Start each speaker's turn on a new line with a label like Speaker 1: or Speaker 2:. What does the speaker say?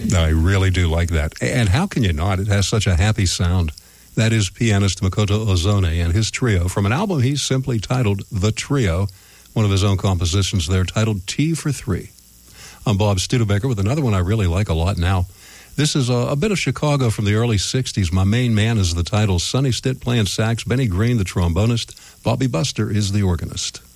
Speaker 1: I really do like that. And how can you not? It has such a happy sound. That is pianist Makoto Ozone and his trio from an album he's simply titled The Trio, one of his own compositions there titled Tea for Three. I'm Bob Studebaker with another one I really like a lot now. This is a bit of Chicago from the early 60s. My Main Man is the title. Sonny Stitt playing sax, Benny Green the trombonist, Bobby Buster is the organist.